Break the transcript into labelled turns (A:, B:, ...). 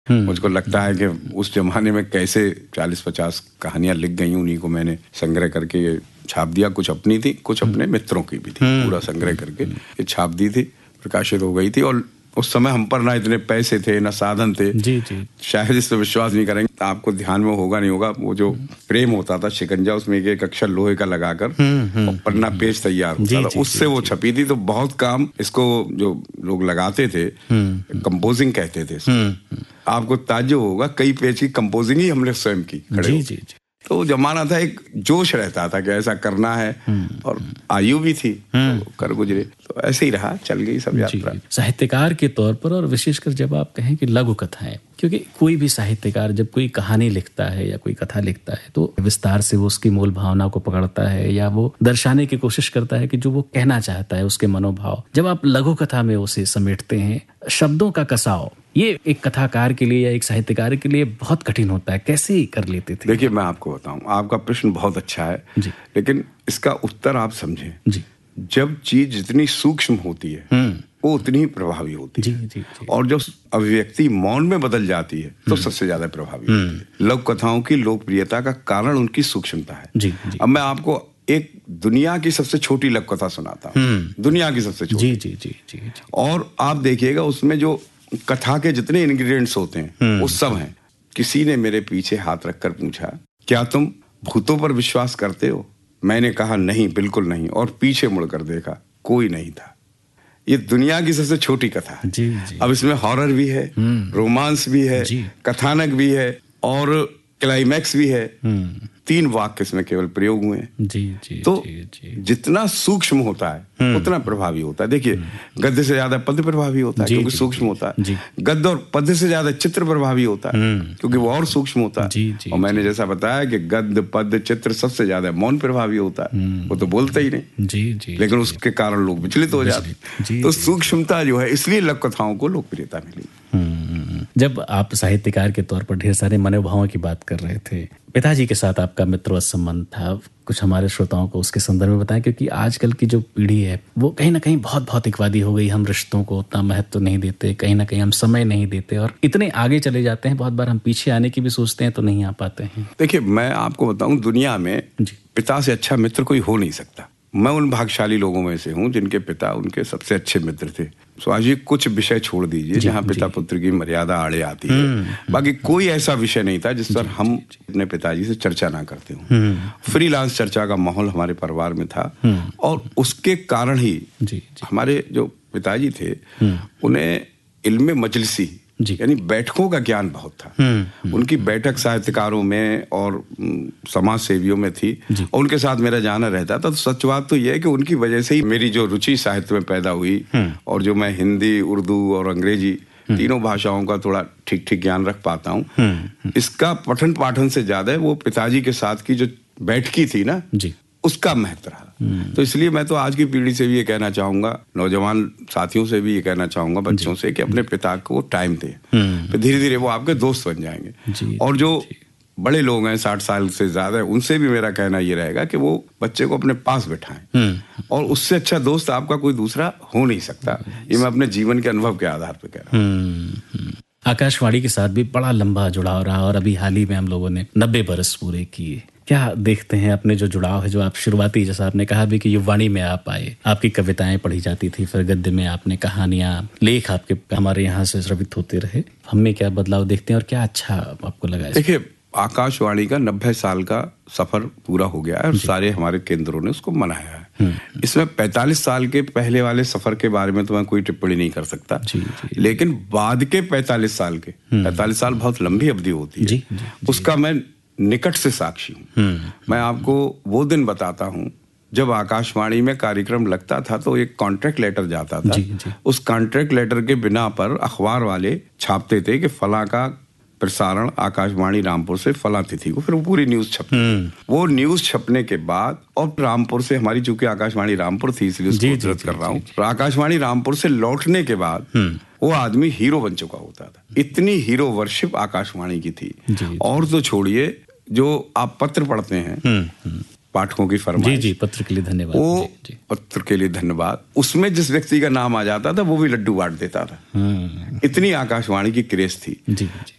A: मुझको लगता है कि उस जमाने में कैसे 40-50 कहानियां लिख गई, उन्हीं को मैंने संग्रह करके छाप दिया। कुछ अपनी थी, कुछ अपने मित्रों की भी थी, पूरा संग्रह करके ये छाप दी थी, प्रकाशित हो गई थी। और उस समय हम पर ना इतने पैसे थे, ना साधन थे। शायद इस पर विश्वास नहीं करेंगे, आपको ध्यान में होगा नहीं होगा, वो जो प्रेम होता था शिकंजा, उसमें एक अक्षर लोहे का लगाकर और पन्ना पेज तैयार होता था, उससे वो छपी थी। तो बहुत काम इसको जो लोग लगाते थे, कंपोजिंग कहते थे। आपको ताज्जुब होगा, कई पेज की कंपोजिंग ही हमने स्वयं की खड़े। तो जमाना था, एक जोश रहता था कि ऐसा करना है, और आयु भी थी, तो कर गुजरे। तो ऐसे ही रहा, चल गई सब यात्रा।
B: साहित्यकार के तौर पर, और विशेषकर जब आप कहें कि लघु कथाएं, क्योंकि कोई भी साहित्यकार जब कोई कहानी लिखता है या कोई कथा लिखता है तो विस्तार से वो उसकी मूल भावना को पकड़ता है, या वो दर्शाने की कोशिश करता है कि जो वो कहना चाहता है उसके मनोभाव। जब आप लघु कथा में उसे समेटते हैं, शब्दों का कसाव, ये एक कथाकार के लिए या एक साहित्यकार के लिए बहुत कठिन होता है। कैसे कर लेते थे?
A: देखिए, मैं आपको बताऊं, आपका प्रश्न बहुत अच्छा है, लेकिन इसका उत्तर आप समझें। जब चीज जितनी सूक्ष्म होती है वो उतनी ही प्रभावी होती है। और जब अभिव्यक्ति मौन में बदल जाती है तो सबसे ज्यादा प्रभावी होती है। लघु कथाओं की लोकप्रियता का कारण उनकी सूक्ष्मता है। अब मैं आपको एक दुनिया की सबसे छोटी लघु कथा सुनाता हूँ, दुनिया की सबसे छोटी। और आप देखिएगा, उसमें जो कथा के जितने इंग्रेडिएंट्स होते हैं वो सब हैं। किसी ने मेरे पीछे हाथ रखकर पूछा, क्या तुम भूतों पर विश्वास करते हो? मैंने कहा, नहीं, बिल्कुल नहीं। और पीछे मुड़कर देखा, कोई नहीं था। ये दुनिया की सबसे छोटी कथा है। अब इसमें हॉरर भी है, रोमांस भी है, कथानक भी है और क्लाइमैक्स भी है। 3 वाक्य इसमें केवल प्रयोग हुए हैं। तो जितना सूक्ष्म होता है उतना प्रभावी होता है। देखिए, गद्य से ज्यादा पद्य प्रभावी होता है क्योंकि सूक्ष्म होता है। गद्य और पद्य से ज्यादा चित्र प्रभावी होता है क्योंकि वो और सूक्ष्म होता है। और मैंने जैसा बताया कि गद्य, पद्य, चित्र सबसे ज्यादा मौन प्रभावी होता है। वो तो बोलता ही नहीं, लेकिन उसके कारण लोग विचलित हो जाते हैं। तो सूक्ष्मता जो है, इसलिए लघु कथाओं को लोकप्रियता मिली।
B: जब आप साहित्यकार के तौर पर ढेर सारे मनोभावों की बात कर रहे थे, पिताजी के साथ आपका मित्रवत संबंध था, कुछ हमारे श्रोताओं को उसके संदर्भ में बताएं, क्योंकि आजकल की जो पीढ़ी है वो कहीं ना कहीं बहुत भौतिकवादी हो गई। हम रिश्तों को उतना महत्व नहीं देते, कहीं ना कहीं हम समय नहीं देते और इतने आगे चले जाते हैं, बहुत बार हम पीछे आने की भी सोचते हैं तो नहीं आ पाते हैं।
A: देखिए, मैं आपको बताऊं, दुनिया में पिता से अच्छा मित्र कोई हो नहीं सकता। मैं उन भाग्यशाली लोगों में से हूं जिनके पिता उनके सबसे अच्छे मित्र थे। सुभाष जी, कुछ विषय छोड़ दीजिए जहां पिता पुत्र की मर्यादा आड़े आती है, बाकी कोई ऐसा विषय नहीं था जिस पर हम अपने पिताजी से चर्चा ना करते हो। फ्रीलांस चर्चा का माहौल हमारे परिवार में था और उसके कारण ही हमारे जो पिताजी थे उन्हें इल्मे मजलिसी यानी बैठकों का ज्ञान बहुत था। उनकी बैठक साहित्यकारों में और समाज सेवियों में थी और उनके साथ मेरा जाना रहता था। तो सच बात तो यह है कि उनकी वजह से ही मेरी जो रुचि साहित्य में पैदा हुई और जो मैं हिंदी, उर्दू और अंग्रेजी तीनों भाषाओं का थोड़ा ठीक ठीक ज्ञान रख पाता हूँ। इसका पठन पाठन से ज्यादा वो पिताजी के साथ की जो बैठकी थी ना, उसका महत्व रहा। तो इसलिए मैं तो आज की पीढ़ी से भी ये कहना चाहूंगा, नौजवान साथियों से भी ये कहना चाहूंगा, बच्चों से, कि अपने पिता को टाइम दें, तो धीरे धीरे वो आपके दोस्त बन जाएंगे। और जो बड़े लोग हैं 60 साल से ज्यादा, उनसे भी मेरा कहना ये रहेगा कि वो बच्चे को अपने पास बैठाएं और उससे अच्छा दोस्त आपका कोई दूसरा हो नहीं सकता। ये मैं अपने जीवन के अनुभव के आधार पर कह रहा हूँ।
B: आकाशवाणी के साथ भी बड़ा लंबा जुड़ाव रहा और अभी हाल ही में हम लोगों ने 90 बरस पूरे किए। क्या देखते हैं अपने जो जुड़ाव है, जो आप शुरुआती, जैसा आपने कहा भी कि युवाणी में आप आए, आपकी कविताएं पढ़ी जाती थी, फिर गद्य में आपने कहानियां, लेख आपके हमारे यहाँ से श्रवित होते रहे। हमें क्या बदलाव देखते हैं और क्या अच्छा आपको लगा?
A: देखिए, आकाशवाणी का 90 साल का सफर पूरा हो गया है और सारे हमारे केंद्रों ने उसको मनाया है। इसमें 45 साल के पहले वाले सफर के बारे में तो मैं कोई टिप्पणी नहीं कर सकता, लेकिन बाद के 45 साल के 45 साल बहुत लंबी अवधि होती है, उसका मैं निकट से साक्षी हूँ। मैं आपको वो दिन बताता हूँ जब आकाशवाणी में कार्यक्रम लगता था तो एक कॉन्ट्रैक्ट लेटर जाता था। उस कॉन्ट्रैक्ट लेटर के बिना पर अखबार वाले छापते थे कि फला का प्रसारण आकाशवाणी रामपुर से फला तिथि को, फिर वो पूरी न्यूज छपती। वो न्यूज छपने के बाद, और रामपुर से, हमारी चूंकि आकाशवाणी रामपुर थी इसलिए उसको उद्धृत कर रहा हूँ, आकाशवाणी रामपुर से लौटने के बाद वो आदमी हीरो बन चुका होता था। इतनी हीरो वर्शिप आकाशवाणी की थी। और तो छोड़िए, जो आप पत्र पढ़ते हैं पाठकों की फरमाइश,
B: पत्र के लिए धन्यवाद,
A: वो पत्र के लिए धन्यवाद, उसमें जिस व्यक्ति का नाम आ जाता था वो भी लड्डू बांट देता था। इतनी आकाशवाणी की क्रेज थी।